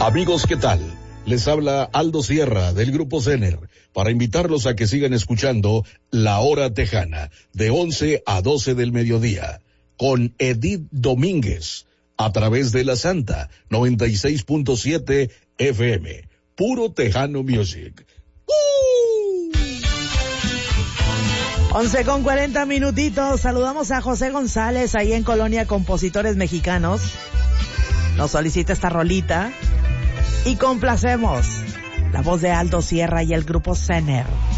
Amigos, ¿qué tal? Les habla Aldo Sierra del Grupo Zener para invitarlos a que sigan escuchando La Hora Tejana de 11 a 12 del mediodía con Edith Domínguez a través de La Santa 96.7 FM. Puro Tejano Music. 11:40. Saludamos a José González ahí en Colonia Compositores Mexicanos. Nos solicita esta rolita y complacemos la voz de Aldo Sierra y el Grupo Zener.